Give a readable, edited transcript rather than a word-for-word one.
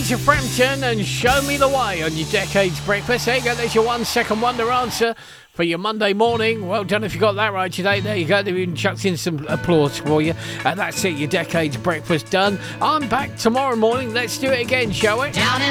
Lisa Frampton and Show Me the Way on your Decades Breakfast. There you go, there's your 1 second wonder answer for your Monday morning. Well done if you got that right today. There you go, they've even chucked in some applause for you. And that's it, your Decades Breakfast done. I'm back tomorrow morning. Let's do it again, shall we? Down in